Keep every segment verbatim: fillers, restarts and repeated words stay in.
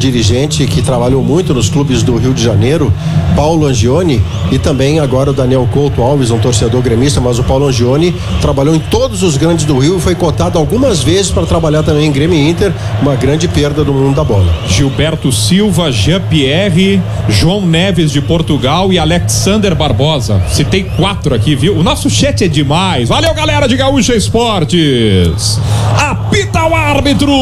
dirigente que trabalhou muito nos clubes do Rio de Janeiro, Paulo Angione, e também agora o Daniel Couto Alves, um torcedor gremista, mas o Paulo Angione trabalhou em todos os grandes do Rio e foi cotado algumas vezes para trabalhar também em Grêmio e Inter, uma grande perda do mundo da bola. Gilberto Silva, Jean-Pierre, João Neves de Portugal e Alexander Barbosa. Citei quatro aqui, viu? O nosso chat é demais. Valeu, galera de Gaúcha Esportes. Apita o árbitro.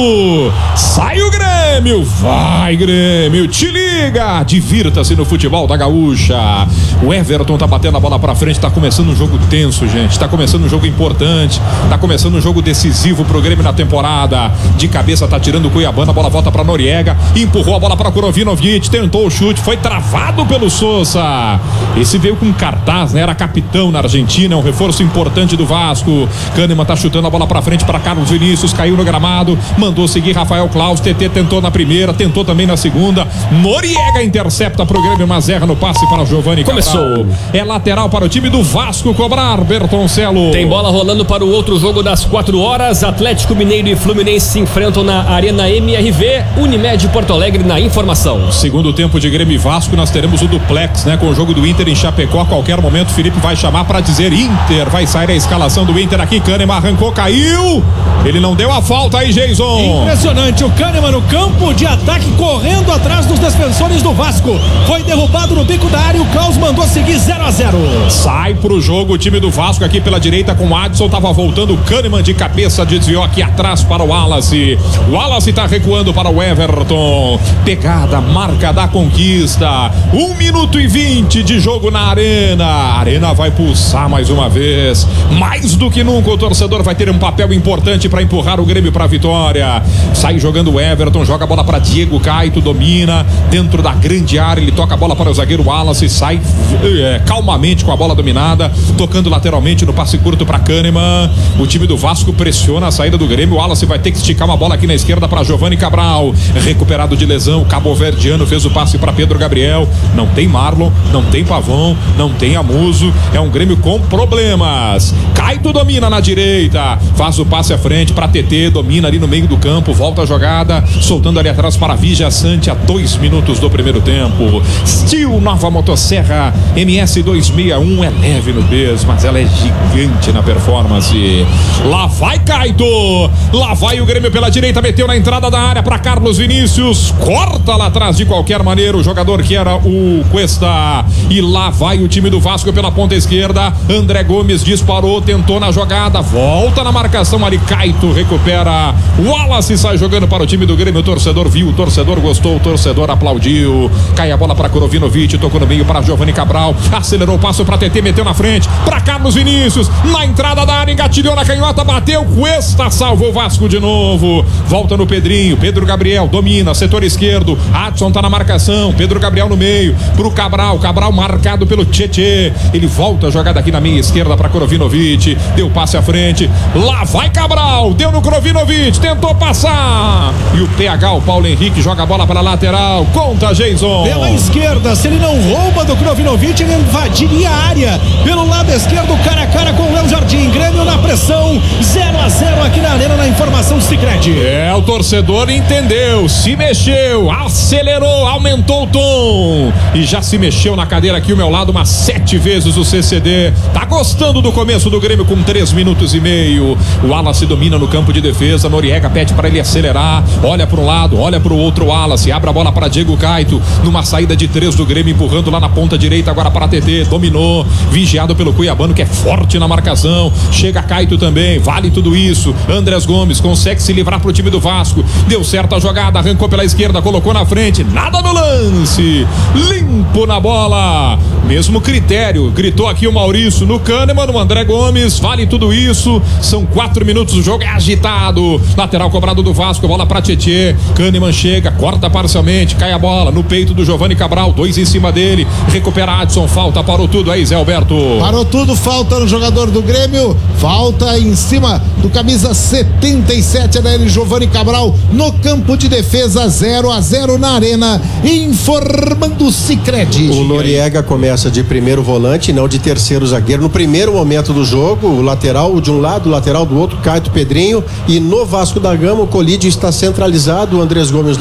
Sai o Grêmio. Vai, Grêmio. Te liga. Divirta-se no futebol da Gaúcha. O Everton tá batendo a bola pra frente. Tá começando um jogo tenso, gente. Tá começando um jogo importante. Tá começando um jogo decisivo pro Grêmio na temporada. De cabeça tá tirando o Cuiabano. A bola volta pra Noriega. Empurrou a bola pra Kurovinovic. Tentou o chute. Foi travado pelo Sousa. Esse veio com cartaz, né? Era capitão na Argentina. É um reforço importante do Vasco. Kahneman tá chutando a bola pra frente pra Carlos Vinícius. Caiu no gramado. Mandou seguir Rafael Claus. T T tentou na primeira. Tentou também na segunda. Noriega intercepta pro Grêmio, mas erra no passe para Giovani. Começou. É lateral para o time do Vasco cobrar, Bertoncelo. Tem bola rolando para o outro jogo das quatro horas. Atlético Mineiro e Fluminense se enfrentam na Arena M R V. Unimed Porto Alegre na informação. Segundo tempo de Grêmio e Vasco, nós teremos o duplex, né? Com o jogo do Inter em Chapecó. A qualquer momento, Felipe vai chamar para dizer Inter. Vai sair a escalação do Inter aqui. Kahneman arrancou, caiu. Ele não deu a falta aí, Jason. Impressionante. O Kahneman no campo de ataque, correndo atrás dos defensores do Vasco. Foi derrubado no bico da área e o Klaus mandou seguir zero a zero. Sai pro jogo o time do Vasco aqui pela direita com o Adson. Tava voltando o Kahneman de cabeça, desviou aqui atrás para o Wallace. O Wallace tá recuando para o Everton. Pegada, marca da conquista. Um minuto e vinte de jogo na arena. A arena vai pulsar mais uma vez. Mais do que nunca o torcedor vai ter um papel importante para empurrar o Grêmio para a vitória. Sai jogando o Everton, joga a bola para Diego Caito, domina dentro da grande área. Ele toca a bola para o zagueiro Wallace, sai é, calmamente com a bola dominada, tocando lateralmente no passe curto para Kahneman. O time do Vasco pressiona a saída do Grêmio. O Wallace vai ter que esticar uma bola aqui na esquerda para Giovani Cabral, recuperado de lesão. Cabo-Verdiano fez o passe para Pedro Gabriel. Não tem Marlon, não tem Pavão, não tem Amuso. É um Grêmio com problemas. Caito domina na direita, faz o passe à frente para T T, domina ali no meio do campo, volta a jogada, soltando ali atrás para Vigia Sante a dois minutos do primeiro tempo. Steel Nova Motosserra M S duzentos e sessenta e um, é leve no peso, mas ela é gigante na performance. Lá vai Caito, lá vai o Grêmio pela direita, meteu na entrada da área para Carlos Vinícius, corta lá atrás de qualquer maneira o jogador que era o Cuesta, e lá vai o time do Vasco pela ponta esquerda. André Gomes disparou, tentou na jogada, volta na marcação ali, Caito recupera, Wallace sai jogando para o time do Grêmio. O torcedor viu, o torcedor gostou, o torcedor aplaudiu. Cai a bola para Kurovinovic, tocou no meio para Giovani Cabral, acelerou o passo para T T, meteu na frente para Carlos Vinícius, na entrada da área, engatilhou na canhota, bateu, Cuesta salvou o Vasco de novo. Volta no Pedrinho, Pedro Gabriel domina, setor esquerdo, Adson tá na marcação, Pedro Gabriel no meio, pro Cabral, Cabral marcado pelo Tietê, ele volta a jogada aqui na meia esquerda para Kurovinovic, deu passe à frente, lá vai Cabral, deu no Kurovinovic, tentou passar, e o P H, o Paulo Henrique, joga a bola para a lateral, conta Jason. Pela esquerda, se ele não rouba do Kurovinovic, ele invadiria a área, pelo lado esquerdo, cara a cara com o Léo Jardim. Grêmio na pressão, zero a zero aqui na arena, na informação Sicredi. É, o torcedor entendeu, se mexeu, acelerou, aumentou o tom e já se mexeu na cadeira aqui ao meu lado umas sete vezes. O C C D tá gostando do começo do Grêmio com três minutos e meio. O Wallace domina no campo de defesa, Noriega pede para ele acelerar, olha para um lado, olha para o outro, Wallace abre a bola para Diego Caito, numa saída de três do Grêmio, empurrando lá na ponta direita, agora para T T, dominou, vigiado pelo Cuiabano, que é forte na marcação, chega Caito também, vale tudo isso. Andrés Gomes consegue se livrar pro time do Vasco, deu certa a jogada, arrancou pela esquerda, colocou na frente, nada no lance, limpo na bola, mesmo critério, gritou aqui o Maurício no Kahneman, no André Gomes, vale tudo isso. São quatro minutos, o jogo é agitado, lateral cobrado do Vasco, bola pra Tietê, Kahneman chega, corta parcialmente, cai a bola no peito do Giovani Cabral, dois em cima dele, recupera Adson, falta, parou tudo aí, Zé Alberto. Parou tudo, falta no jogador do Grêmio, falta em cima do camisa setenta e sete da ele, Giovani Cabral, no campo de defesa, zero a zero na arena, informando o Sicredi. O Noriega começa de primeiro volante, não de terceiro zagueiro. No primeiro momento do jogo, o lateral de um lado, o lateral do outro, Caito, Pedrinho, e no Vasco da Gama o Colídio está centralizado, o Andrés Gomes lá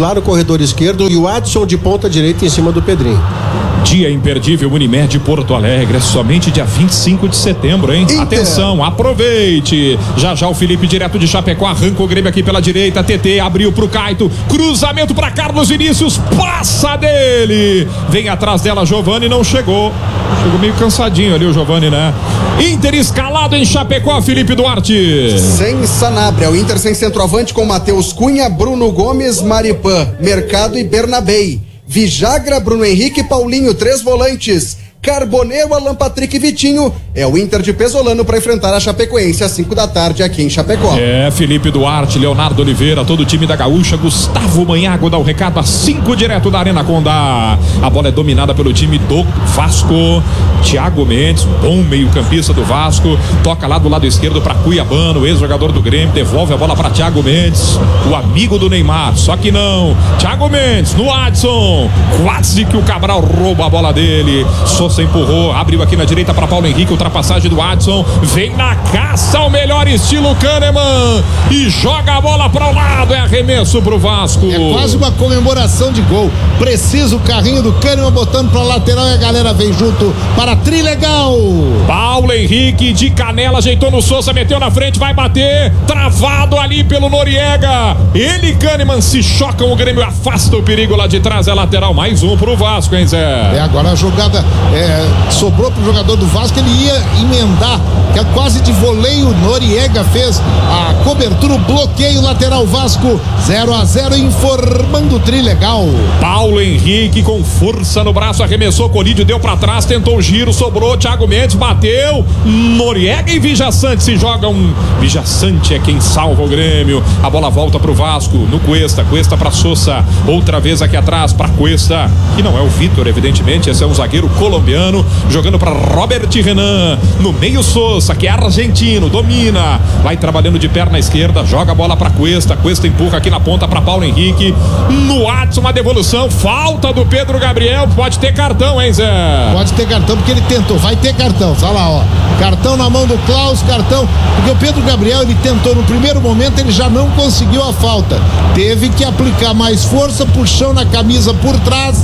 lá no corredor esquerdo e o Adson de ponta direita em cima do Pedrinho. Dia imperdível Unimed Porto Alegre, é somente dia vinte e cinco de setembro, hein? Inter. Atenção, aproveite. Já já o Felipe direto de Chapecó arranca o Grêmio aqui pela direita. T T abriu pro Caito, cruzamento para Carlos Vinícius, passa dele. Vem atrás dela Giovani, não chegou. Chegou meio cansadinho ali o Giovani, né? Inter escalado em Chapecó, Felipe Duarte. Sem Sanabria, o Inter sem centroavante com Matheus Cunha, Bruno Gomes, Maripan, Mercado e Bernabei. Vijagra, Bruno Henrique e Paulinho, três volantes. Carboneiro, Alan Patrick e Vitinho. É o Inter de Pesolano para enfrentar a Chapecoense às cinco da tarde aqui em Chapecó. É, Felipe Duarte, Leonardo Oliveira, todo o time da Gaúcha, Gustavo Manhago dá o recado às cinco direto da Arena Condá. A bola é dominada pelo time do Vasco. Thiago Mendes, bom meio-campista do Vasco, toca lá do lado esquerdo para Cuiabano, ex-jogador do Grêmio, devolve a bola para Thiago Mendes, o amigo do Neymar, só que não. Thiago Mendes no Adson, quase que o Cabral rouba a bola dele. Sousa empurrou, abriu aqui na direita para Paulo Henrique, ultrapassagem do Adson, vem na caça ao melhor estilo Kahneman e joga a bola para o lado, é arremesso pro Vasco. É quase uma comemoração de gol. Precisa o carrinho do Kahneman botando para lateral e a galera vem junto para Trilegal. Paulo Henrique de canela, ajeitou no Sousa, meteu na frente, vai bater, travado ali pelo Noriega. Ele e Kahneman se chocam, o Grêmio afasta o perigo lá de trás, é lateral, mais um pro Vasco, hein, Zé? É, agora a jogada é, sobrou pro jogador do Vasco, ele ia emendar, que é quase de voleio, Noriega fez a cobertura, o bloqueio lateral Vasco, zero a zero, informando o Trilegal. Paulo Henrique com força no braço, arremessou, Colídio deu pra trás, tentou o giro, sobrou, Thiago Mendes bateu, Noriega e Vijaçante se jogam. Vijaçante é quem salva o Grêmio. A bola volta pro Vasco, no Cuesta, Cuesta pra Sousa, outra vez aqui atrás pra Cuesta, que não é o Vitor, evidentemente, esse é um zagueiro colombiano, jogando pra Robert Renan, no meio Sousa, que é argentino, domina, vai trabalhando de perna esquerda, joga a bola pra Cuesta, Cuesta empurra aqui na ponta pra Paulo Henrique, no Adson, uma devolução, falta do Pedro Gabriel, pode ter cartão, hein, Zé? Pode ter cartão, porque ele tentou, vai ter cartão, olha lá, ó, cartão na mão do Klaus, cartão, porque o Pedro Gabriel, ele tentou no primeiro momento, ele já não conseguiu a falta, teve que aplicar mais força, puxão na camisa por trás,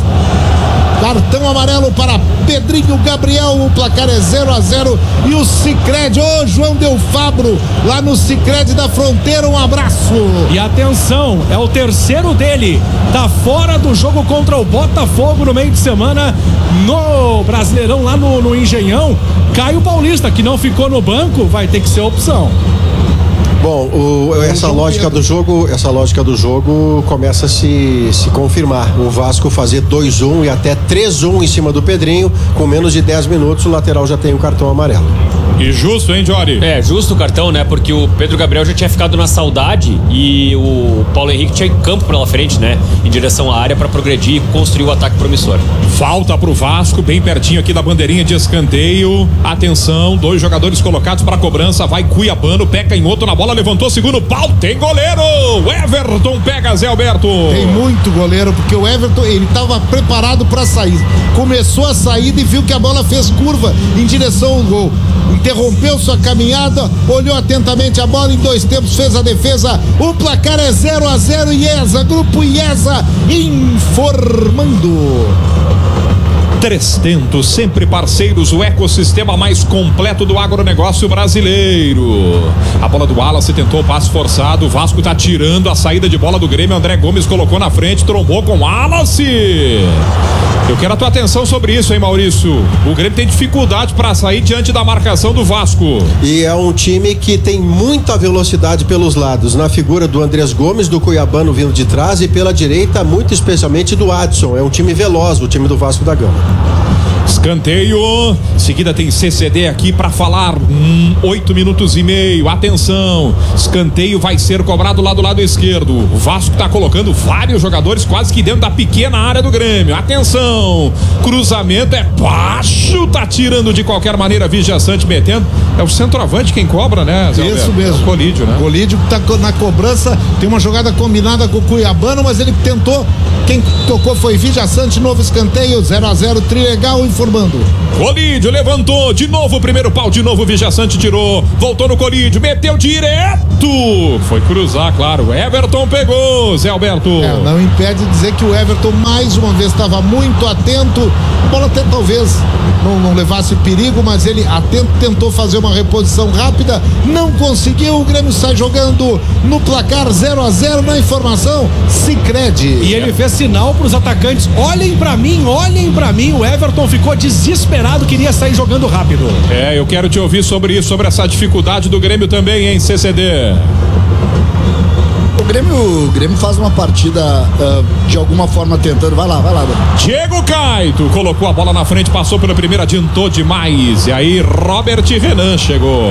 cartão amarelo para Pedrinho Gabriel, o placar é zero a zero e o Sicredi, ô oh, João Del Fabro, lá no Sicredi da Fronteira, um abraço. E atenção, é o terceiro dele, tá fora do jogo contra o Botafogo no meio de semana, no Brasileirão lá no, no Engenhão. Caio Paulista, que não ficou no banco, vai ter que ser opção. Bom, o, essa lógica do jogo, essa lógica do jogo começa a se, se confirmar. O Vasco fazer dois a um e até três a um em cima do Pedrinho, com menos de dez minutos, o lateral já tem o cartão amarelo. E justo, hein, Jory? É, justo o cartão, né? Porque o Pedro Gabriel já tinha ficado na saudade e o Paulo Henrique tinha campo pela frente, né? Em direção à área para progredir e construir o ataque promissor. Falta pro Vasco, bem pertinho aqui da bandeirinha de escanteio. Atenção, dois jogadores colocados para cobrança. Vai Cuiabano, pé canhoto na bola, levantou segundo pau, tem goleiro! O Everton pega, Zé Alberto. Tem muito goleiro, porque o Everton, ele estava preparado para sair. Começou a saída e viu que a bola fez curva em direção ao gol. Interrompeu sua caminhada, olhou atentamente a bola, em dois tempos fez a defesa. O placar é zero a zero, IESA, Grupo IESA informando. Trestento, sempre parceiros, o ecossistema mais completo do agronegócio brasileiro. A bola do Wallace tentou o passe forçado, o Vasco tá tirando a saída de bola do Grêmio, André Gomes colocou na frente, trombou com o Wallace. Eu quero a tua atenção sobre isso, hein, Maurício? O Grêmio tem dificuldade para sair diante da marcação do Vasco. E é um time que tem muita velocidade pelos lados, na figura do Andrés Gomes, do Cuiabano vindo de trás, e pela direita, muito especialmente do Adson. É um time veloz, o time do Vasco da Gama. Escanteio, seguida tem C C D aqui para falar, hum, oito minutos e meio, atenção, escanteio vai ser cobrado lá do lado esquerdo, o Vasco tá colocando vários jogadores quase que dentro da pequena área do Grêmio, atenção, cruzamento é baixo, tá tirando de qualquer maneira, Vijaçante metendo, é o centroavante quem cobra, né, Zé Isso Alberto? mesmo, é o Colídio, né? Colídio que tá na cobrança, tem uma jogada combinada com o Cuiabano, mas ele tentou, quem tocou foi Vijaçante, novo escanteio, zero a zero zero. Trilegal informando. Colídio levantou, de novo o primeiro pau, de novo o Vijaçante tirou, voltou no Colídio, meteu direto, foi cruzar, claro, Everton pegou, Zé Alberto. É, não impede de dizer que o Everton mais uma vez estava muito atento, a bola até talvez não, não levasse perigo, mas ele atento, tentou fazer uma reposição rápida, não conseguiu, o Grêmio sai jogando no placar zero a zero. Na informação, Sicredi. E ele fez sinal para os atacantes, olhem para mim, olhem para mim, o Everton ficou desesperado, queria sair jogando rápido. É, eu quero te ouvir sobre isso, sobre essa dificuldade do Grêmio também, hein, C C D. O Grêmio, o Grêmio faz uma partida uh, de alguma forma tentando. Vai lá, vai lá. Diego Caito colocou a bola na frente, passou pela primeira, adiantou demais. E aí, Robert Renan chegou.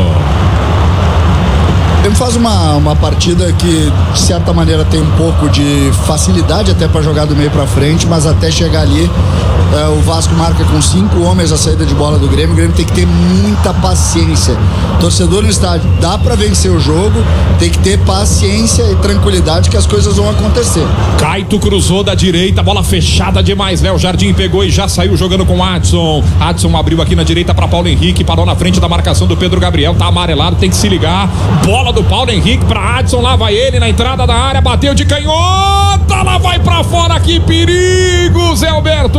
O Grêmio faz uma, uma partida que, de certa maneira, tem um pouco de facilidade até para jogar do meio para frente, mas até chegar ali, é, o Vasco marca com cinco homens a saída de bola do Grêmio. O Grêmio tem que ter muita paciência. Torcedor no estádio, dá para vencer o jogo, tem que ter paciência e tranquilidade que as coisas vão acontecer. Caito cruzou da direita, bola fechada demais. Léo Jardim pegou e já saiu jogando com Adson. Adson abriu aqui na direita para Paulo Henrique, parou na frente da marcação do Pedro Gabriel, tá amarelado, tem que se ligar. Bola do Paulo Henrique para Adson, lá vai ele na entrada da área, bateu de canhota, lá vai para fora, que perigo, Zé Alberto.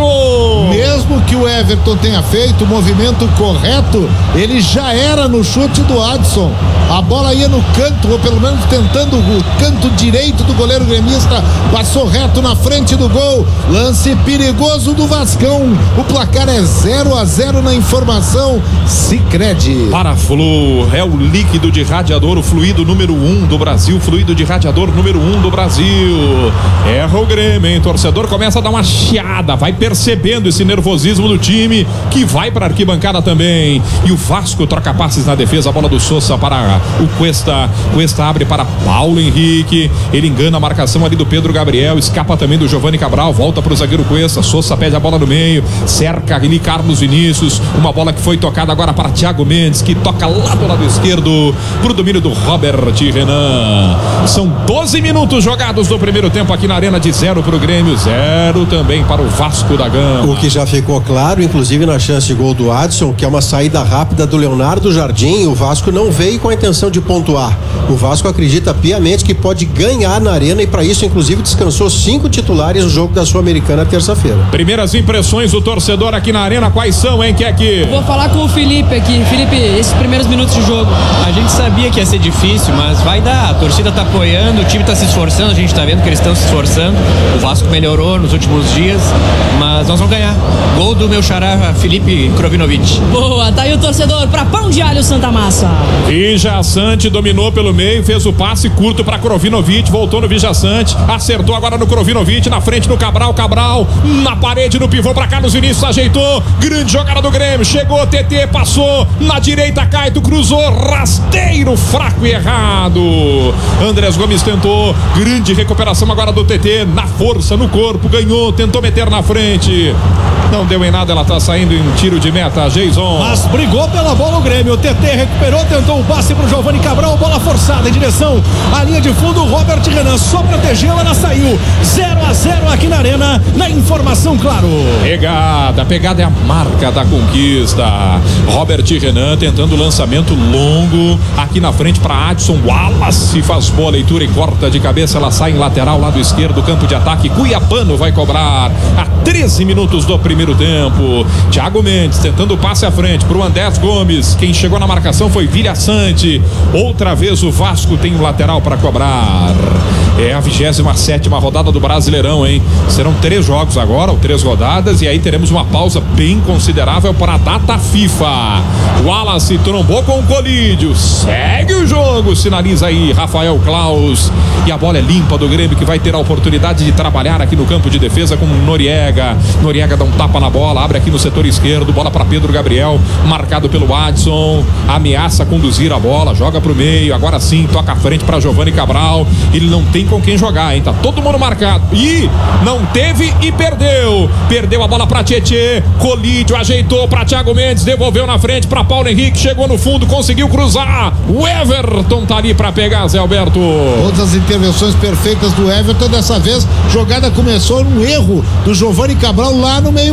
Mesmo que o Everton tenha feito o movimento correto, ele já era no chute do Adson. A bola ia no canto, ou pelo menos tentando o canto direito do goleiro gremista, passou reto na frente do gol. Lance perigoso do Vascão. O placar é zero a zero na informação Sicredi. Paraflu é o líquido de radiador, o fluido número um do Brasil, fluido de radiador número um do Brasil. Erra o Grêmio, hein? Torcedor começa a dar uma chiada, vai percebendo esse nervosismo do time, que vai para a arquibancada também. E o Vasco troca passes na defesa, a bola do Sousa para o Cuesta. Cuesta abre para Paulo Henrique, ele engana a marcação ali do Pedro Gabriel, escapa também do Giovani Cabral, volta para o zagueiro Cuesta. Sousa pede a bola no meio, cerca ali Carlos Vinícius, uma bola que foi tocada agora para Thiago Mendes, que toca lá do lado esquerdo pro domínio do Robert Renan. São doze minutos jogados no primeiro tempo aqui na Arena, de zero pro Grêmio, zero também para o Vasco da Gama. O que já ficou claro, inclusive na chance de gol do Adson, que é uma saída rápida do Leonardo Jardim. O Vasco não veio com a intenção de pontuar. O Vasco acredita piamente que pode ganhar na Arena, e para isso inclusive descansou cinco titulares no jogo da Sul-Americana terça-feira. Primeiras impressões do torcedor aqui na Arena, quais são, hein, que é que? Vou falar com o Felipe aqui. Felipe, esses primeiros minutos de jogo, a gente sabia que ia ser difícil, mas vai dar. A torcida tá apoiando, o time tá se esforçando, a gente tá vendo que eles estão se esforçando. O Vasco melhorou nos últimos dias, mas nós vamos ganhar. Gol do meu xará Felipe Krovinovic. Boa, tá aí o torcedor pra Pão de Alho Santa Massa. Vijaçante dominou pelo meio, fez o passe curto para Krovinovic, voltou no Vijaçante, acertou agora no Krovinovic, na frente do Cabral, Cabral na parede, no pivô para Carlos Vinícius, ajeitou, grande jogada do Grêmio, chegou, T T, passou, na direita Caito, cruzou, rasteiro, fraco e errado. Andrés Gomes tentou, grande recuperação agora do T T, na força, no corpo, ganhou, tentou meter na frente, não deu em nada, ela tá saindo em tiro de meta, Jason. Mas brigou pela bola o Grêmio, o T T recuperou, tentou o passe pro Giovani Cabral, bola forçada em direção à linha de fundo, Robert Renan só protegeu, ela saiu, zero a zero aqui na Arena, na informação, claro. Pegada, pegada é a marca da conquista. Robert Renan tentando o lançamento longo, aqui na frente para Adson, Wallace faz boa leitura e corta de cabeça, ela sai em lateral, lado esquerdo, campo de ataque, Cuiabano vai cobrar a treze minutos do primeiro tempo. Thiago Mendes tentando o passe à frente pro Andrés Gomes, quem chegou na marcação foi Vijaçante, outra vez o Vasco tem um lateral para cobrar. É a vigésima sétima rodada do Brasileirão, hein? Serão três jogos agora, ou três rodadas, e aí teremos uma pausa bem considerável para a data FIFA. Wallace trombou com o Colídio, segue o jogo, sinaliza aí Rafael Klaus, e a bola é limpa do Grêmio, que vai ter a oportunidade de trabalhar aqui no campo de defesa com Noriega. Noriega dá um tapa na bola, abre aqui no setor esquerdo, bola para Pedro Gabriel, marcado pelo Adson, ameaça conduzir a bola, joga pro meio, agora sim, toca à frente para Giovani Cabral, ele não tem com quem jogar, hein? Tá todo mundo marcado, e não teve e perdeu, perdeu a bola para Tietê, Colídio ajeitou para Thiago Mendes, devolveu na frente para Paulo Henrique, chegou no fundo, conseguiu cruzar, o Everton tá ali para pegar, Zé Alberto. Todas as intervenções perfeitas do Everton, dessa vez jogada começou num erro do Giovani Cabral lá no meio campo,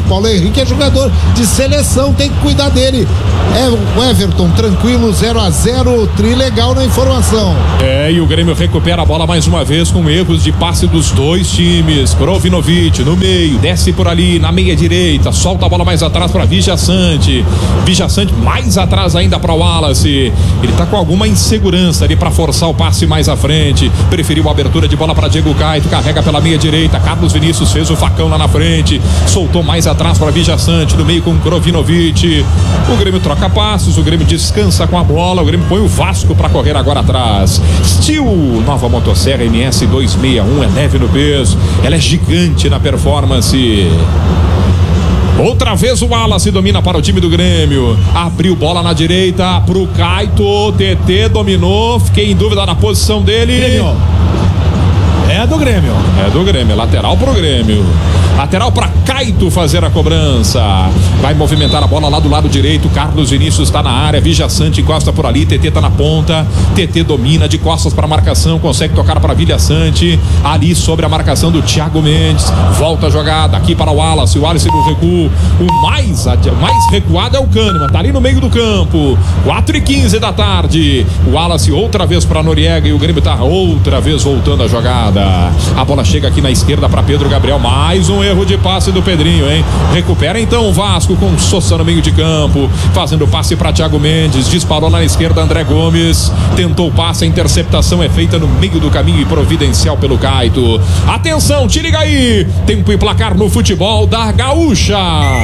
O Paulo Henrique é jogador de seleção, tem que cuidar dele. É o Everton, tranquilo, zero a zero, trilegal na informação. É, e o Grêmio recupera a bola mais uma vez com erros de passe dos dois times. Krovinovic no meio, desce por ali na meia direita, solta a bola mais atrás para Vijaçante. Vijaçante mais atrás ainda para o Wallace. Ele tá com alguma insegurança ali para forçar o passe mais à frente. Preferiu a abertura de bola para Diego Caetano, carrega pela meia direita. Carlos Vinícius fez o facão lá na frente, soltou mais atrás para Vijaçante, no meio com Krovinovic. O Grêmio troca passos, o Grêmio descansa com a bola, o Grêmio põe o Vasco para correr agora atrás. Steel, nova motosserra M S duzentos e sessenta e um, é leve no peso, ela é gigante na performance. Outra vez o Wallace domina para o time do Grêmio. Abriu bola na direita pro Caito. T T dominou. Fiquei em dúvida na posição dele. Grêmio. É do Grêmio. É do Grêmio. Lateral pro Grêmio. Lateral para Caito fazer a cobrança. Vai movimentar a bola lá do lado direito. Carlos Vinícius está na área. Vijaçante encosta por ali. T T tá na ponta. T T domina de costas para a marcação. Consegue tocar para Vijaçante. Ali sobre a marcação do Thiago Mendes. Volta a jogada aqui para o Wallace. O Wallace no recuo. O mais, o mais recuado é o Kahneman. Tá ali no meio do campo. quatro e quinze da tarde. O Wallace outra vez para Noriega. E o Grêmio tá outra vez voltando a jogada. A bola chega aqui na esquerda para Pedro Gabriel. Mais um erro de passe do Pedrinho, hein? Recupera então o Vasco com Sousa no meio de campo, fazendo passe para Thiago Mendes, disparou na esquerda André Gomes, tentou o passe, a interceptação é feita no meio do caminho e providencial pelo Caito. Atenção, te liga aí, tempo e placar no futebol da Gaúcha.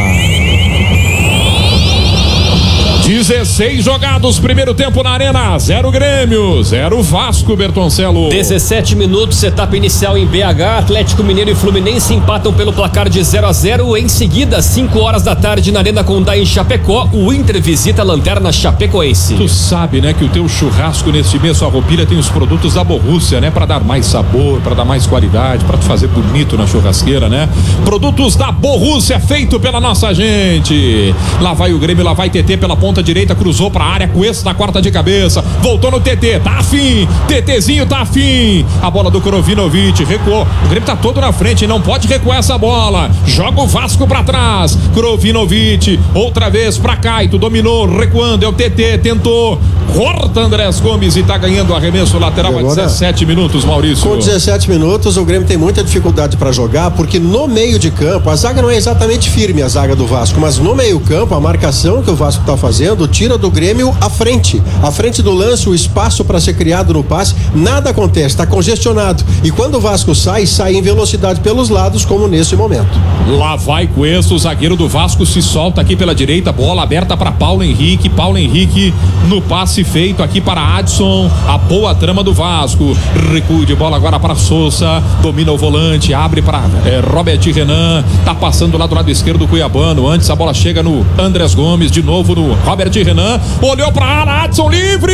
dezesseis jogados, primeiro tempo na Arena, zero Grêmio, zero Vasco, Bertoncelo. dezessete minutos, etapa inicial em B H, Atlético Mineiro e Fluminense empatam pelo placar de zero a zero. Em seguida, cinco horas da tarde na Arena Condá em Chapecó, o Inter visita a Lanterna Chapecoense. Tu sabe, né, que o teu churrasco neste mês, sua roupilha tem os produtos da Borrússia, né, para dar mais sabor, para dar mais qualidade, para tu fazer bonito na churrasqueira, né? Produtos da Borrússia, feito pela nossa gente. Lá vai o Grêmio, lá vai T T pela ponta direita, cruzou pra área, Cuesta na quarta de cabeça, voltou no T T, tá afim, TTzinho tá afim, a bola do Krovinovic, recuou, o Grêmio tá todo na frente, não pode recuar essa bola, joga o Vasco pra trás, Krovinovic, outra vez pra Caito, dominou, recuando, é o T T, tentou, corta Andrés Gomes e tá ganhando o arremesso lateral a dezessete minutos, Maurício. Com dezessete minutos, o Grêmio tem muita dificuldade pra jogar, porque no meio de campo, a zaga não é exatamente firme, a zaga do Vasco, mas no meio campo, a marcação que o Vasco tá fazendo tira do Grêmio à frente, à frente do lance, o espaço para ser criado no passe, nada acontece, está congestionado, e quando o Vasco sai, sai em velocidade pelos lados, como nesse momento. Lá vai Cuesta, o zagueiro do Vasco se solta aqui pela direita, bola aberta para Paulo Henrique, Paulo Henrique no passe feito aqui para Adson, a boa trama do Vasco, recuo de bola agora para Sousa, domina o volante, abre para é, Robert Renan, tá passando lá do lado esquerdo do Cuiabano, antes a bola chega no Andrés Gomes, de novo no Robert Renan, olhou pra área, Adson livre!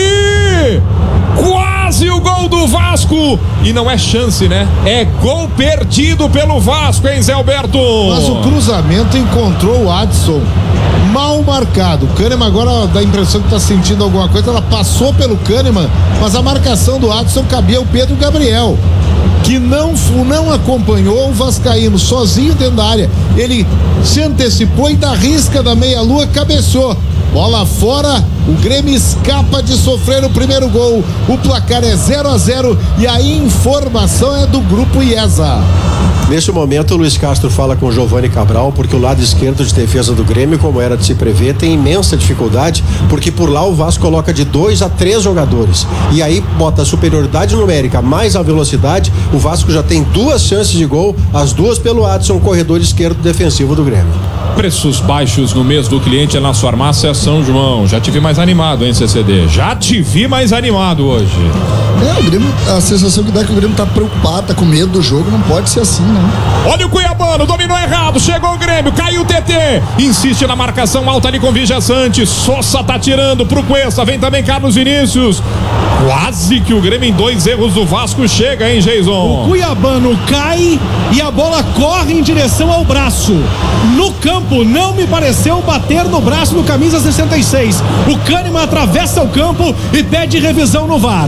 Quase o gol do Vasco! E não é chance, né? É gol perdido pelo Vasco, hein, Zé Alberto? Mas o cruzamento encontrou o Adson mal marcado. O Kahneman agora dá a impressão que tá sentindo alguma coisa. Ela passou pelo Kahneman, mas a marcação do Adson cabia ao Pedro Gabriel, que não, não acompanhou o vascaíno sozinho dentro da área. Ele se antecipou e da risca da meia-lua cabeceou. Bola fora, o Grêmio escapa de sofrer o primeiro gol. O placar é zero a zero e a informação é do Grupo IESA. Neste momento, o Luiz Castro fala com o Giovani Cabral, porque o lado esquerdo de defesa do Grêmio, como era de se prever, tem imensa dificuldade, porque por lá o Vasco coloca de dois a três jogadores. E aí bota a superioridade numérica mais a velocidade. O Vasco já tem duas chances de gol, as duas pelo Adson, corredor esquerdo defensivo do Grêmio. Preços baixos no mês do cliente é na Farmácia São João. Já te vi mais animado, hein, C C D? Já te vi mais animado hoje. É, o Grêmio, a sensação que dá é que o Grêmio tá preocupado, tá com medo do jogo, não pode ser assim, né? Olha o Cuiabano, dominou errado, chegou o Grêmio, caiu o T T, insiste na marcação alta ali com Vijaçante, Sousa tá tirando pro Cuesta, vem também Carlos Vinícius, quase que o Grêmio em dois erros do Vasco chega, hein, Jason? O Cuiabano cai e a bola corre em direção ao braço, no campo, não me pareceu bater no braço do camisa sessenta e seis, o Kahneman atravessa o campo e pede revisão no V A R.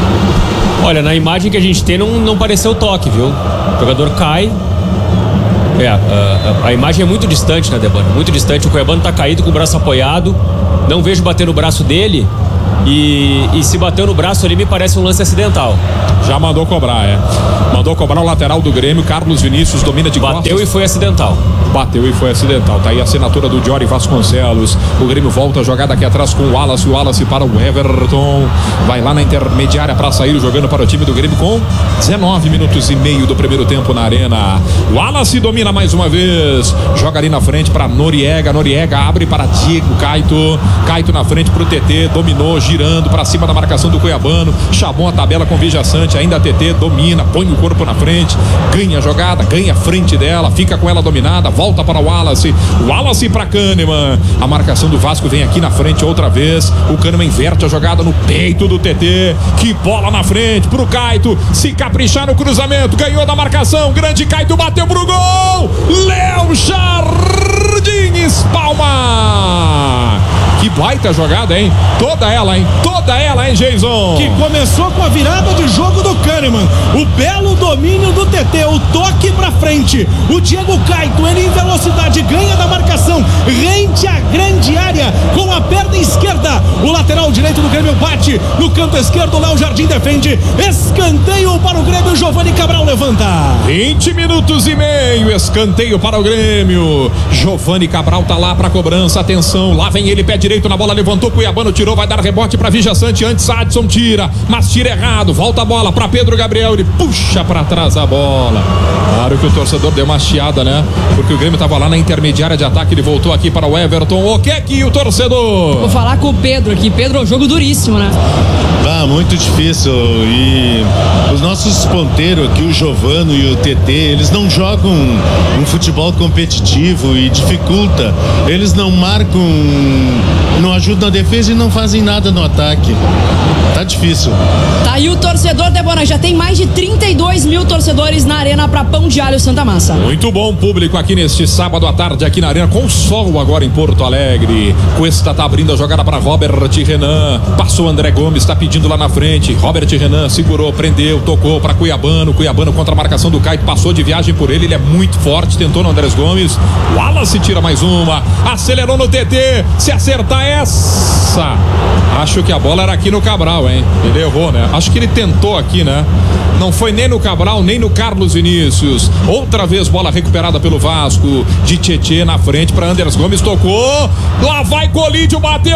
Olha, na imagem que a gente tem não, não pareceu toque, viu? O jogador cai É, a, a, a imagem é muito distante, né, Debano? Muito distante. O Cuiabano tá caído com o braço apoiado. Não vejo bater no braço dele. E, e se bateu no braço ali, me parece um lance acidental. Já mandou cobrar, é. Mandou cobrar o lateral do Grêmio. Carlos Vinícius domina de costas. Bateu e foi acidental. Bateu e foi acidental. Tá aí a assinatura do Jory Vasconcelos. O Grêmio volta a jogada aqui atrás com o Wallace. O Wallace para o Everton. Vai lá na intermediária para sair, jogando para o time do Grêmio com dezenove minutos e meio do primeiro tempo na arena. O Wallace domina mais uma vez. Joga ali na frente para Noriega. Noriega abre para Diego Caito. Caito na frente para o T T. Dominou, girando para cima da marcação do Cuiabano. Chamou a tabela com Vija Sante. Ainda a T T domina, põe o corpo na frente. Ganha a jogada, ganha a frente dela. Fica com ela dominada. Volta para o Wallace. Wallace para Kahneman. A marcação do Vasco vem aqui na frente outra vez. O Kahneman inverte a jogada no peito do T T. Que bola na frente pro Caito. Se caprichar no cruzamento. Ganhou da marcação. Grande Caito bateu pro gol. Léo Jardins Palma. Que baita jogada, hein? Toda ela, hein? Toda ela, hein, Jason? Que começou com a virada de jogo do Kahneman. O belo domínio do T T. O toque pra frente. O Diego Caito, ele em velocidade, ganha da marcação. Rente a grande área com a perna esquerda. O lateral direito do Grêmio bate. No canto esquerdo, o Léo Jardim defende. Escanteio para o Grêmio. Giovani Cabral levanta. vinte minutos e meio. Escanteio para o Grêmio. Giovani Cabral tá lá pra cobrança. Atenção, lá vem ele, pé direito na bola, levantou, Cuiabano tirou, vai dar rebote pra Vija Sante. Antes Adson tira, mas tira errado. Volta a bola pra Pedro Gabriel, ele puxa pra trás a bola. Claro que o torcedor deu uma chiada, né? Porque o Grêmio tava lá na intermediária de ataque, ele voltou aqui para o Everton. O que é que o torcedor? Vou falar com o Pedro aqui. Pedro, é um jogo duríssimo, né? Ah, muito difícil. E os nossos ponteiros aqui, o Giovano e o T T, eles não jogam um futebol competitivo e dificulta. Eles não marcam, não ajudam na defesa e não fazem nada no ataque. Tá difícil. Tá aí o torcedor, Debona. Já tem mais de trinta e dois mil torcedores na arena pra Pão de Alho Santa Massa. Muito bom público aqui neste sábado à tarde aqui na arena, com sol agora em Porto Alegre. Cuesta tá abrindo a jogada para Robert Renan. Passou André Gomes, tá pedindo lá na frente. Robert Renan segurou, prendeu, tocou para Cuiabano. Cuiabano contra a marcação do Caio, passou de viagem por ele. Ele é muito forte, tentou no Andrés Gomes. Wallace tira mais uma. Acelerou no T T. Se acertar essa, acho que a bola era aqui no Cabral, hein? Ele errou, né? Acho que ele tentou aqui, né? Não foi nem no Cabral, nem no Carlos Vinícius. Outra vez bola recuperada pelo Vasco. De Tietê na frente para Andrés Gomes, tocou. Lá vai Colídio, bateu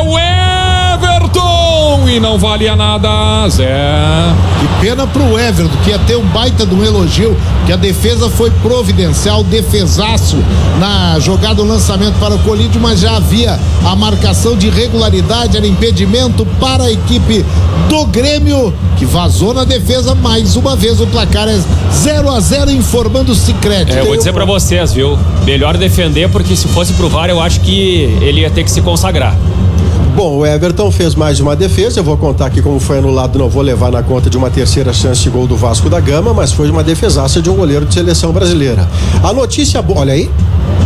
Everton. E não valia nada, Zé. Que pena pro Everton, que ia ter um baita de um elogio, que a defesa foi providencial, defesaço na jogada do lançamento para o Colídio, mas já havia a marcação de irregularidade, era impedimento para a equipe do Grêmio, que vazou na defesa. Mais uma vez o placar é zero a zero, informando o Sicredi. É, eu vou dizer pra vocês, viu? Melhor defender, porque se fosse pro V A R, eu acho que ele ia ter que se consagrar. Bom, o Everton fez mais uma defesa, eu vou contar aqui como foi anulado, não vou levar na conta de uma terceira chance de gol do Vasco da Gama, mas foi uma defesaça de um goleiro de seleção brasileira. A notícia boa, olha aí,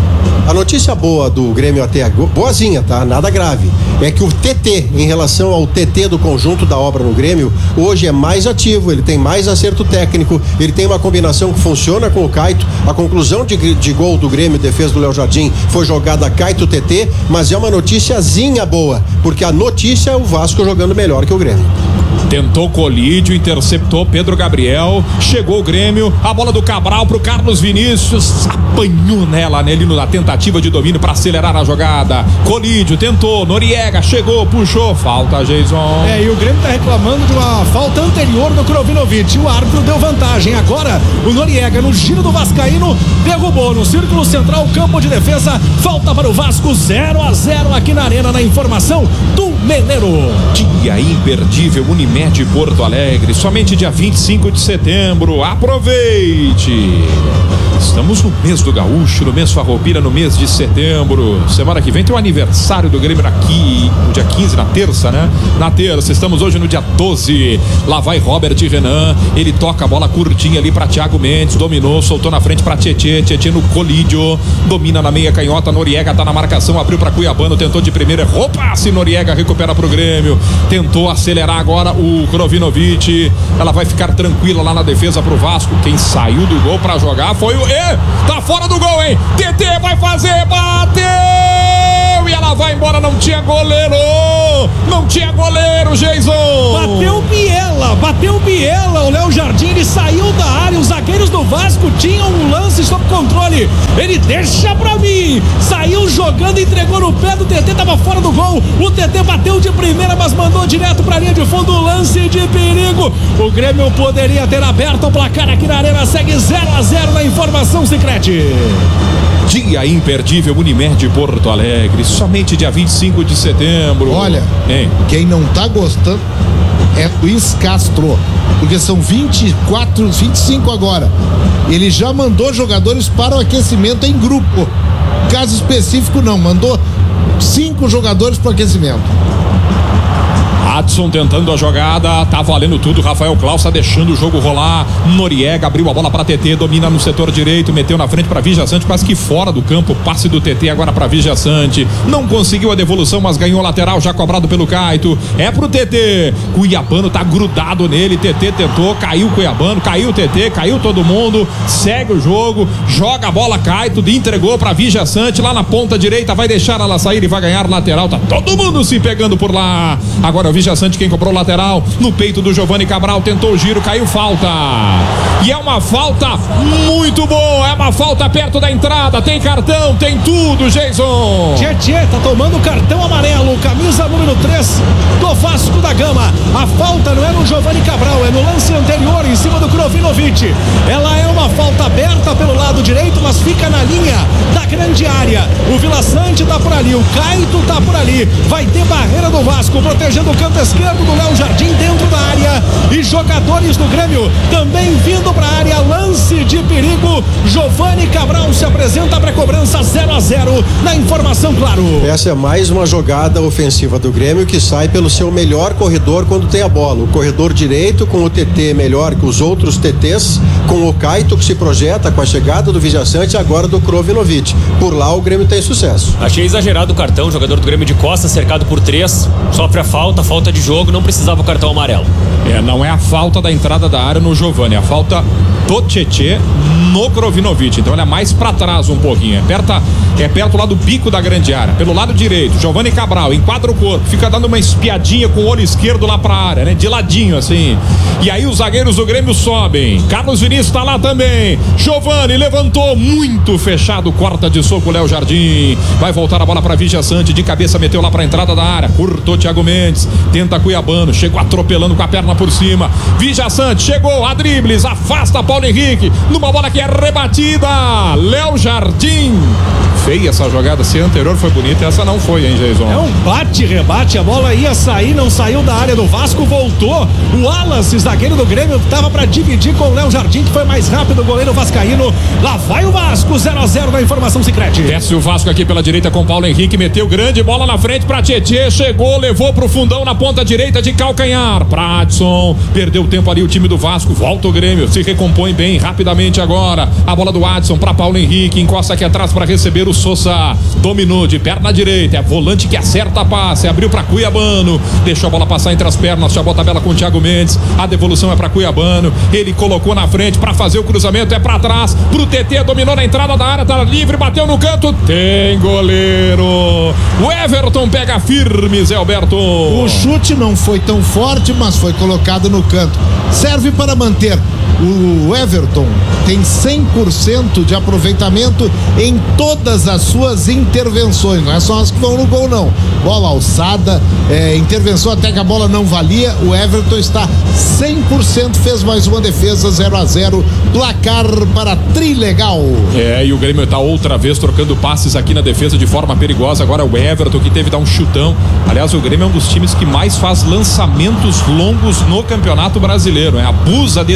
a notícia boa do Grêmio até agora, boazinha, tá? Nada grave, é que o T T, em relação ao T T do conjunto da obra no Grêmio, hoje é mais ativo, ele tem mais acerto técnico, ele tem uma combinação que funciona com o Caito. A conclusão de, de gol do Grêmio, defesa do Léo Jardim, foi jogada Caito-T T, mas é uma noticiazinha boa, porque a notícia é o Vasco jogando melhor que o Grêmio. Tentou Colídio, interceptou Pedro Gabriel, chegou o Grêmio, a bola do Cabral pro Carlos Vinícius, apanhou nela, nele na tentativa de domínio para acelerar a jogada. Colídio tentou, Noriega chegou, puxou, falta, Jason. É, e o Grêmio tá reclamando de uma falta anterior do Krovinovic. O árbitro deu vantagem. Agora o Noriega, no giro do vascaíno, derrubou no círculo central, campo de defesa. Falta para o Vasco, zero a zero aqui na arena, na informação do Meleiro. Dia imperdível, Unimed Porto Alegre, somente dia vinte e cinco de setembro. Aproveite! Estamos no mês do Gaúcho, no mês Farroupilha, no mês de setembro. Semana que vem tem o aniversário do Grêmio aqui, no dia quinze, na terça, né? Na terça, estamos hoje no dia doze. Lá vai Robert Renan, ele toca a bola curtinha ali para Thiago Mendes, dominou, soltou na frente para Tietê, Tietê no Colídio, domina na meia canhota, Noriega tá na marcação, abriu para Cuiabano, tentou de primeira, errou passe, Noriega recupera pro Grêmio, tentou acelerar agora agora o Krovinovic. Ela vai ficar tranquila lá na defesa pro Vasco. Quem saiu do gol pra jogar foi o... E tá fora do gol, hein? T T vai fazer, bateu! E ela vai embora, não tinha goleiro! Não tinha goleiro, Jason! Bateu Biela, bateu Biela. O Léo Jardim, ele saiu da área. Os zagueiros do Vasco tinham um lance sob controle. Ele deixa pra mim. Saiu jogando, entregou no pé do T T, tava fora do gol. O T T bateu de primeira, mas mandou direto pra linha de fundo. Lance de perigo. O Grêmio poderia ter aberto o placar aqui na Arena. Segue zero a zero na informação Sicredi. Dia imperdível Unimed Porto Alegre, somente dia vinte e cinco de setembro. Olha, hein? Quem não tá gostando é o Iscastro, porque são vinte e quatro, vinte e cinco agora. Ele já mandou jogadores para o aquecimento em grupo. Caso específico não, mandou cinco jogadores para o aquecimento. Adson tentando a jogada, tá valendo tudo. Rafael Klaus tá deixando o jogo rolar. Noriega abriu a bola para T T, domina no setor direito, meteu na frente para Vigia Sante, quase que fora do campo. Passe do T T agora para Vigia Sante. Não conseguiu a devolução, mas ganhou lateral, já cobrado pelo Caito. É pro T T. Cuiabano tá grudado nele. T T tentou, caiu Cuiabano, caiu o T T, caiu todo mundo. Segue o jogo, joga a bola Caito, entregou para Vigia Sante lá na ponta direita, vai deixar ela sair e vai ganhar lateral. Tá todo mundo se pegando por lá. Agora o Vigia Sante quem cobrou lateral no peito do Giovani Cabral, tentou o giro, caiu falta. E é uma falta muito boa, é uma falta perto da entrada, tem cartão, tem tudo, Jason. Tietê tá tomando cartão amarelo, camisa número três do Vasco da Gama. A falta não é no Giovani Cabral, é no lance anterior em cima do Krovinovic. Ela é uma falta aberta pelo lado direito, mas fica na linha da grande área. O Vila Sante tá por ali, o Caito tá por ali. Vai ter barreira do Vasco protegendo o canto esquerdo do Léo Jardim dentro da área e jogadores do Grêmio também vindo para a área. Lance de perigo. Giovani Cabral se apresenta para a cobrança. Zero a zero na informação, claro. Essa é mais uma jogada ofensiva do Grêmio que sai pelo seu melhor corredor quando tem a bola. O corredor direito com o T T melhor que os outros T Ts, com o Caito que se projeta com a chegada do Vigia Sante e agora do Krovinovic. Por lá o Grêmio tem sucesso. Achei exagerado o cartão. O jogador do Grêmio de costas cercado por três, sofre a falta, falta de jogo, não precisava o cartão amarelo. É, não é a falta da entrada da área no Giovani, é a falta do Tietê no Krovinovic. Então ele é mais pra trás um pouquinho, é perto, é perto lá do bico da grande área, pelo lado direito. Giovani Cabral enquadra o corpo, fica dando uma espiadinha com o olho esquerdo lá pra área, né? De ladinho assim. E aí os zagueiros do Grêmio sobem. Carlos Vinícius tá lá também. Giovani levantou, muito fechado, corta de soco o Léo Jardim. Vai voltar a bola pra Vigia Sante, de cabeça meteu lá pra entrada da área, curtou Thiago Mendes, tenta Cuiabano, chegou atropelando com a perna por cima. Vigia Sante chegou a dribles, afasta Paulo Henrique, numa bola que é rebatida. Léo Jardim. Feia essa jogada, se a anterior foi bonita, essa não foi, hein, Jason? É um bate-rebate, a bola ia sair, não saiu da área do Vasco, voltou. O Wallace, zagueiro do Grêmio, tava pra dividir com o Léo Jardim, que foi mais rápido, o goleiro vascaíno. Lá vai o Vasco, zero a zero na informação Sicredi. Desce o Vasco aqui pela direita com Paulo Henrique, meteu grande bola na frente pra Tietê, chegou, levou pro fundão na ponta direita de calcanhar. Pra Adson, perdeu tempo ali o time do Vasco, volta o Grêmio, se recompõe bem rapidamente agora. A bola do Adson pra Paulo Henrique, encosta aqui atrás pra receber o Sousa, dominou de perna direita, é volante que acerta a passe, abriu pra Cuiabano, deixou a bola passar entre as pernas, chamou a tabela com o Thiago Mendes, a devolução é pra Cuiabano, ele colocou na frente pra fazer o cruzamento, é pra trás, pro T T, dominou na entrada da área, tá livre, bateu no canto, tem goleiro, o Everton pega firme, Zé Alberto. O chute não foi tão forte, mas foi colocado no canto, serve para manter. O Everton tem cem por cento de aproveitamento em todas as suas intervenções, não é só as que vão no gol não, bola alçada, é, intervenção até que a bola não valia, o Everton está cem por cento, fez mais uma defesa, zero a zero, placar para Trilegal. É, e o Grêmio está outra vez trocando passes aqui na defesa de forma perigosa, agora o Everton que teve que dar um chutão, aliás o Grêmio é um dos times que mais faz lançamentos longos no Campeonato Brasileiro, é, abusa desse chutão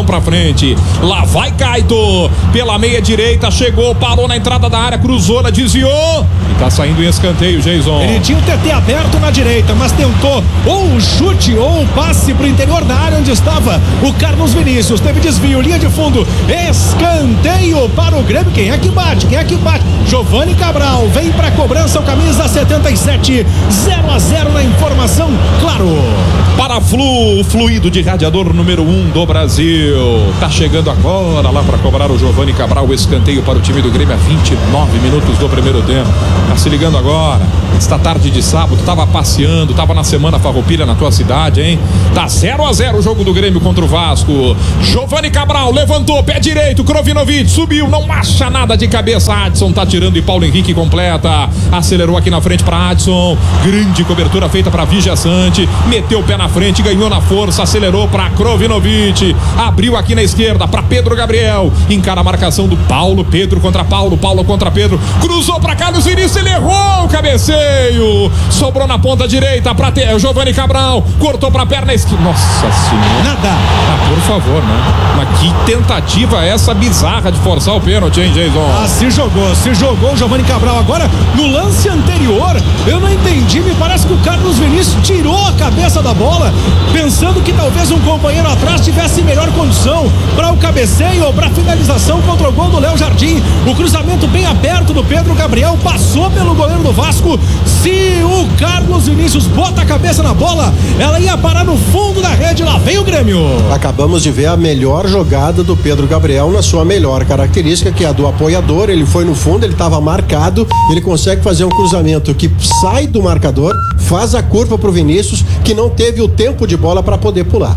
pra frente. Lá vai Caito, pela meia direita, chegou, parou na entrada da área, cruzou, desviou e tá saindo em escanteio, Jason. Ele tinha o T T aberto na direita, mas tentou ou um chute ou um passe pro interior da área onde estava o Carlos Vinícius. Teve desvio, linha de fundo, escanteio para o Grêmio. Quem é que bate? Quem é que bate? Giovani Cabral vem pra cobrança, o camisa setenta e sete, zero a zero na informação, claro. Para Flu, o fluido de radiador número um do Brasil. Tá chegando agora lá para cobrar o Giovani Cabral, o escanteio para o time do Grêmio a vinte e nove minutos do primeiro tempo. Tá se ligando agora, esta tarde de sábado, tava passeando, tava na semana farroupilha na tua cidade, hein? Tá zero a zero o jogo do Grêmio contra o Vasco. Giovani Cabral levantou, pé direito, Krovinovic subiu, não acha nada de cabeça, Adson tá tirando e Paulo Henrique completa, acelerou aqui na frente para Adson, grande cobertura feita para Vigia Sante, meteu o pé na frente, ganhou na força, acelerou para Krovinovic, abriu aqui na esquerda para Pedro Gabriel, encara a marcação do Paulo, Pedro contra Paulo, Paulo contra Pedro, cruzou para Carlos Vinícius, ele errou o cabeceio, sobrou na ponta direita para o Giovani Cabral, cortou para a perna esquerda, nossa senhora, nada, ah, por favor, né? Mas que tentativa é essa bizarra de forçar o pênalti, hein, Jason? Ah, se jogou, se jogou o Giovani Cabral. Agora, no lance anterior, eu não entendi, me parece que o Carlos Vinícius tirou a cabeça da bola, pensando que talvez um companheiro atrás tivesse melhor condição para o cabeceio ou para a finalização contra o gol do Léo Jardim. O cruzamento bem aberto do Pedro Gabriel passou pelo goleiro do Vasco. Se o Carlos Vinícius bota a cabeça na bola, ela ia parar no fundo da rede. Lá vem o Grêmio. Acabamos de ver a melhor jogada do Pedro Gabriel na sua melhor característica, que é a do apoiador. Ele foi no fundo, ele estava marcado, ele consegue fazer um cruzamento que sai do marcador, faz a curva pro Vinícius, que não teve o tempo de bola para poder pular.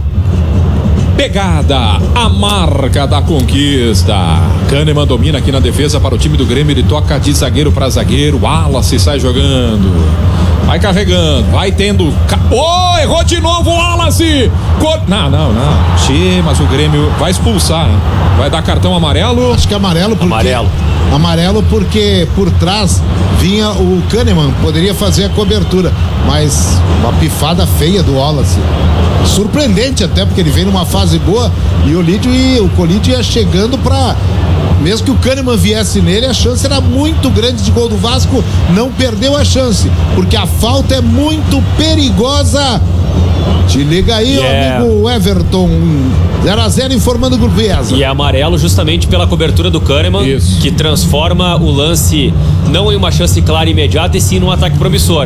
Pegada, a marca da conquista. Kahneman domina aqui na defesa para o time do Grêmio, ele toca de zagueiro para zagueiro, Wallace sai jogando, vai carregando, vai tendo, oh, errou de novo o Wallace, Cor... não, não, não, Che, mas o Grêmio vai expulsar, hein? Vai dar cartão amarelo? Acho que é amarelo porque... Amarelo. Amarelo porque por trás vinha o Kahneman, poderia fazer a cobertura, mas uma pifada feia do Wallace. Surpreendente até, porque ele vem numa fase boa e o Lídio e o Colídio ia chegando pra... Mesmo que o Kahneman viesse nele, a chance era muito grande de gol do Vasco, não perdeu a chance, porque a falta é muito perigosa. Te liga aí, yeah, amigo Everton. zero a zero informando o Grupo Viesa. E é amarelo justamente pela cobertura do Kahneman. Isso. Que transforma o lance não em uma chance clara e imediata, e sim num ataque promissor.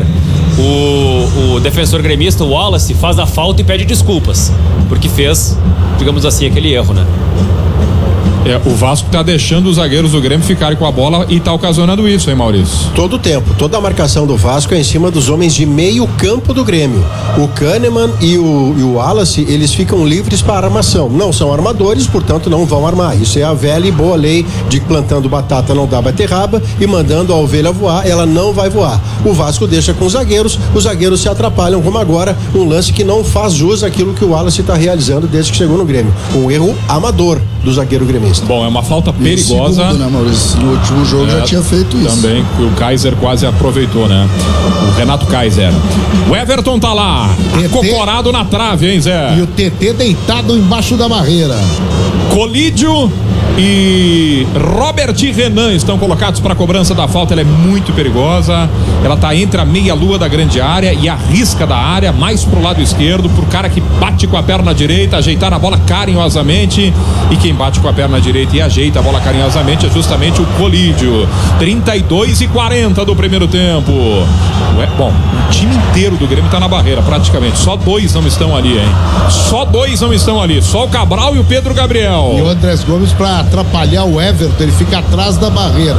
O, o defensor gremista, o Wallace, faz a falta e pede desculpas, porque fez, digamos assim, aquele erro, né? É, o Vasco tá deixando os zagueiros do Grêmio ficarem com a bola e tá ocasionando isso, hein, Maurício? Todo o tempo, toda a marcação do Vasco é em cima dos homens de meio campo do Grêmio. O Kahneman e o, e o Wallace, eles ficam livres para armação. Não são armadores, portanto não vão armar. Isso é a velha e boa lei de que plantando batata não dá beterraba e mandando a ovelha voar, ela não vai voar. O Vasco deixa com os zagueiros, os zagueiros se atrapalham, como agora, um lance que não faz jus àquilo que o Wallace está realizando desde que chegou no Grêmio. Um erro amador do zagueiro gremista. Bom, é uma falta perigosa. Segundo, né, Maurício? No último jogo é, já tinha feito isso. Também, o Kaiser quase aproveitou, né? O Renato Kaiser. O Everton tá lá, acocorado na trave, hein, Zé? E o T T deitado embaixo da barreira. Colídio e Robert e Renan estão colocados para a cobrança da falta. Ela é muito perigosa. Ela tá entre a meia-lua da grande área e a risca da área, mais pro lado esquerdo, pro cara que bate com a perna direita, ajeitar a bola carinhosamente. E quem bate com a perna direita e ajeita a bola carinhosamente é justamente o Colídio. trinta e dois e quarenta do primeiro tempo. Ué, bom, o time inteiro do Grêmio tá na barreira, praticamente. Só dois não estão ali, hein? Só dois não estão ali. Só o Cabral e o Pedro Gabriel. E o Andrés Gomes, para atrapalhar o Everton, ele fica atrás da barreira.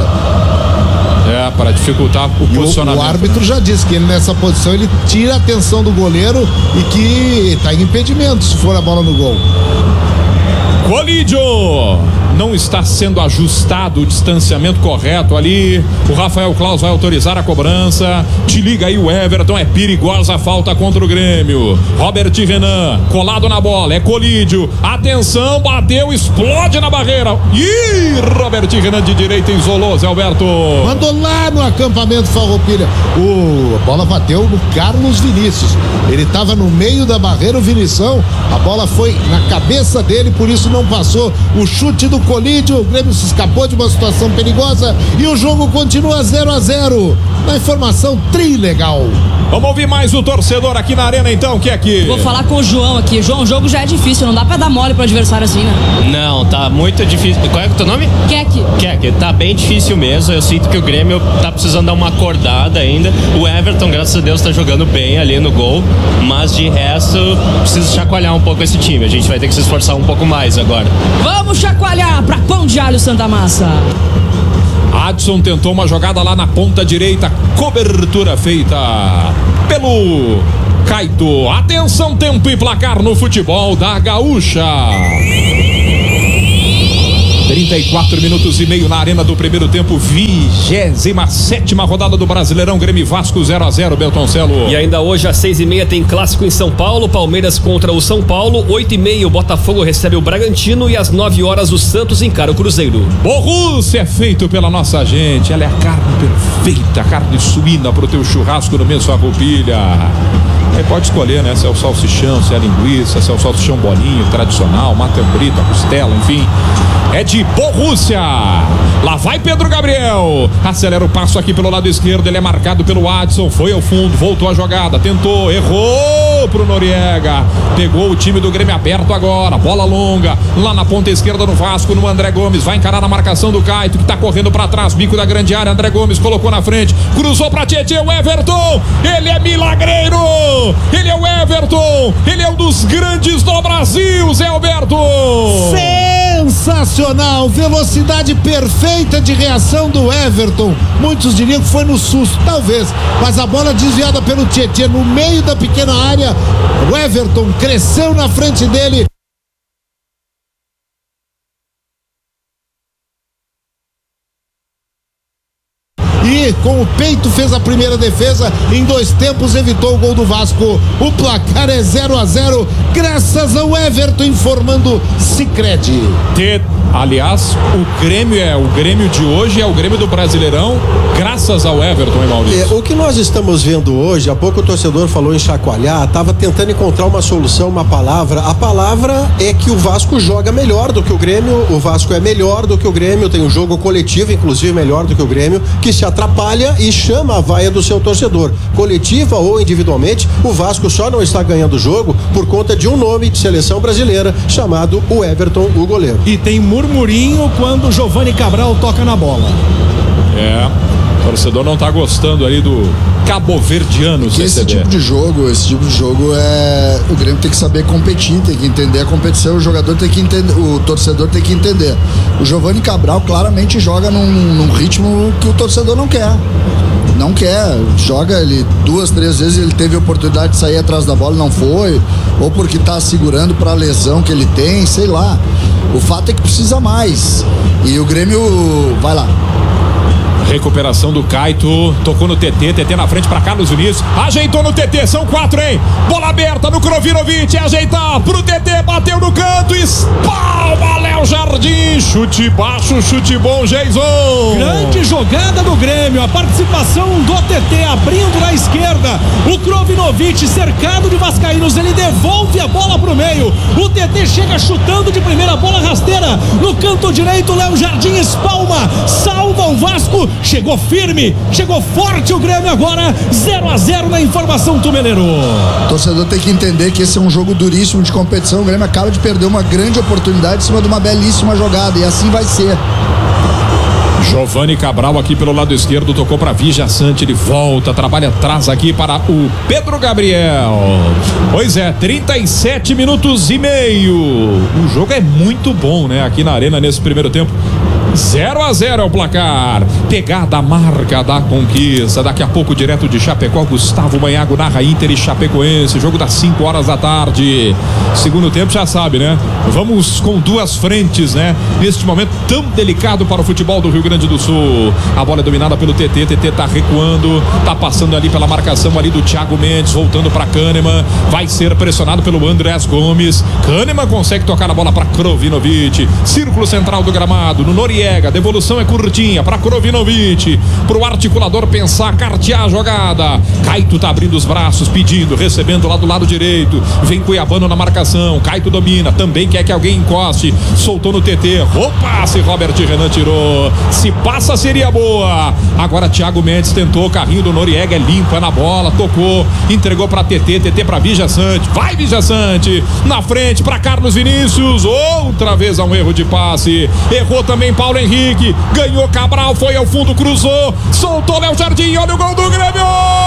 É, para dificultar o e posicionamento. O, o árbitro já disse que ele nessa posição ele tira a atenção do goleiro e que tá em impedimento se for a bola no gol. Colídio não está sendo ajustado o distanciamento correto ali. O Rafael Claus vai autorizar a cobrança. Te liga aí o Everton, é perigosa a falta contra o Grêmio. Robert Renan, colado na bola, é Colídio. Atenção, bateu, explode na barreira. Ih, Robert Renan de direita isolou, Zé Alberto. Mandou lá no acampamento Farroupilha. O, a bola bateu no Carlos Vinícius. Ele estava no meio da barreira, o Vinição. A bola foi na cabeça dele, por isso não passou. O chute do Colídio. O Grêmio se escapou de uma situação perigosa e o jogo continua zero a zero. Na informação trilegal. Vamos ouvir mais o torcedor aqui na arena então, que é aqui. Vou falar com o João aqui. João, o jogo já é difícil, não dá pra dar mole pro adversário assim, né? Não, tá muito difícil. Qual é o teu nome? Keck. Keck, tá bem difícil mesmo. Eu sinto que o Grêmio tá precisando dar uma acordada ainda. O Everton, graças a Deus, tá jogando bem ali no gol, mas de resto, precisa chacoalhar um pouco esse time. A gente vai ter que se esforçar um pouco mais agora. Vamos chacoalhar pra Pão de Alho Santa Massa. Adson tentou uma jogada lá na ponta direita, cobertura feita pelo Caito. Atenção, tempo e placar no futebol da Gaúcha. trinta e quatro minutos e meio na arena do primeiro tempo, vigésima sétima rodada do Brasileirão, Grêmio Vasco zero a zero, Beltoncelo. E ainda hoje às seis e meia tem clássico em São Paulo, Palmeiras contra o São Paulo, oito e meia o Botafogo recebe o Bragantino e às nove horas o Santos encara o Cruzeiro. Borrússia é feito pela nossa gente, ela é a carne perfeita, carne suína pro teu churrasco no mesmo Farroupilha. Aí pode escolher, né? Se é o salsichão, se é a linguiça, se é o salsichão bolinho tradicional, mata brita, costela, enfim. É de Borrússia. Lá vai Pedro Gabriel. Acelera o passo aqui pelo lado esquerdo. Ele é marcado pelo Adson. Foi ao fundo, voltou a jogada. Tentou, errou pro Noriega. Pegou o time do Grêmio aberto agora. Bola longa. Lá na ponta esquerda no Vasco, no André Gomes. Vai encarar a marcação do Caito, que tá correndo pra trás. Bico da grande área. André Gomes colocou na frente. Cruzou pra Tietê. O Everton. Ele é milagreiro. Ele é o Everton. Ele é um dos grandes do Brasil, Zé Alberto. Sensacional, velocidade perfeita de reação do Everton. Muitos diriam que foi no susto, talvez, mas a bola desviada pelo Tietê no meio da pequena área. O Everton cresceu na frente dele. E com o peito fez a primeira defesa, em dois tempos evitou o gol do Vasco. O placar é zero a zero, graças ao Everton, informando Sicredi. Te... Aliás, o Grêmio é o Grêmio de hoje, é o Grêmio do Brasileirão, graças ao Everton, hein, Maurício? É, o que nós estamos vendo hoje, há pouco o torcedor falou em chacoalhar, estava tentando encontrar uma solução, uma palavra. A palavra é que o Vasco joga melhor do que o Grêmio, o Vasco é melhor do que o Grêmio, tem um jogo coletivo, inclusive melhor do que o Grêmio, que se atrapalha e chama a vaia do seu torcedor. Coletiva ou individualmente, o Vasco só não está ganhando o jogo por conta de um nome de seleção brasileira chamado o Everton, o goleiro. E tem murmurinho quando o Giovani Cabral toca na bola. É, o torcedor não tá gostando ali do caboverdiano. Esse tipo de jogo, esse tipo de jogo é... O Grêmio tem que saber competir, tem que entender a competição, o jogador tem que entender, o torcedor tem que entender. O Giovani Cabral claramente joga num, num ritmo que o torcedor não quer. Não quer, joga ele duas, três vezes, ele teve a oportunidade de sair atrás da bola e não foi, ou porque tá segurando para a lesão que ele tem, sei lá. O fato é que precisa mais. E o Grêmio vai lá. Recuperação do Caito, tocou no T T, T T na frente para Carlos Vinícius, ajeitou no T T, são quatro, hein? Bola aberta no Krovinovic, ajeitar pro T T, bateu no canto, espalma Léo Jardim, chute baixo, chute bom, Geison. Grande jogada do Grêmio, a participação do T T abrindo na esquerda, o Krovinovic cercado de vascaínos, ele devolve a bola pro meio, o T T chega chutando de primeira, bola rasteira no canto direito, Léo Jardim espalma, salva o Vasco. Chegou firme, chegou forte o Grêmio agora, zero a zero na informação Tumeleiro. O torcedor tem que entender que esse é um jogo duríssimo de competição. O Grêmio acaba de perder uma grande oportunidade em cima de uma belíssima jogada, e assim vai ser. Giovani Cabral aqui pelo lado esquerdo, tocou para Vija Sante, ele volta, trabalha atrás aqui para o Pedro Gabriel. Pois é, trinta e sete minutos e meio. O jogo é muito bom, né? Aqui na arena nesse primeiro tempo. zero a zero é o placar. Pegada a marca da conquista. Daqui a pouco, direto de Chapecó, Gustavo Manhago narra Inter e Chapecoense. Jogo das cinco horas da tarde. Segundo tempo, já sabe, né? Vamos com duas frentes, né? Neste momento tão delicado para o futebol do Rio Grande do Sul. A bola é dominada pelo T T. T T tá recuando. Tá passando ali pela marcação ali do Thiago Mendes. Voltando para Kahneman. Vai ser pressionado pelo Andrés Gomes. Kahneman consegue tocar a bola para Krovinovic. Círculo central do gramado. No Noriega. Devolução é curtinha para Krovinovic. Pro articulador pensar, cartear a jogada. Caito tá abrindo os braços, pedindo, recebendo lá do lado direito. Vem Cuiabano na marcação. Caito domina. Também quer que alguém encoste. Soltou no T T. Opa! Se Robert Renan tirou. Se passa, seria boa. Agora Thiago Mendes tentou. Carrinho do Noriega é limpa na bola. Tocou. Entregou pra T T. T T pra Vija Sante. Vai Vija Sante. Na frente pra Carlos Vinícius. Outra vez há um erro de passe. Errou também Paulo Henrique. Ganhou Cabral. Foi ao fundo, cruzou. Soltou Léo Jardim. Olha o gol do Grêmio.